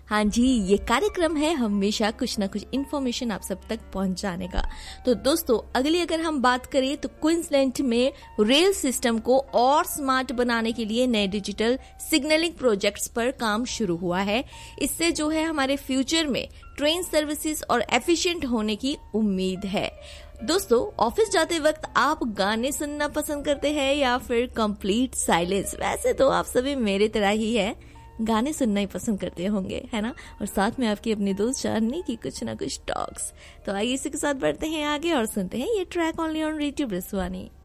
हाँ जी, ये कार्यक्रम है हमेशा कुछ ना कुछ इन्फॉर्मेशन आप सब तक पहुंचाने का। तो दोस्तों, अगली अगर हम बात करें तो क्वींसलैंड में रेल सिस्टम को और स्मार्ट बनाने के लिए नए डिजिटल सिग्नलिंग प्रोजेक्ट्स पर काम शुरू हुआ है। इससे जो है हमारे फ्यूचर में ट्रेन सर्विसेज और एफिशिएंट होने की उम्मीद है। दोस्तों, ऑफिस जाते वक्त आप गाने सुनना पसंद करते हैं या फिर कंप्लीट साइलेंस? वैसे तो आप सभी मेरे तरह ही है, गाने सुनना ही पसंद करते होंगे, है ना? और साथ में आपकी अपनी दोस्त चांदनी की कुछ ना कुछ टॉक्स। तो आइए इसी के साथ बढ़ते हैं आगे और सुनते हैं ये ट्रैक ओनली ऑन रेडियो ब्रिसवानी।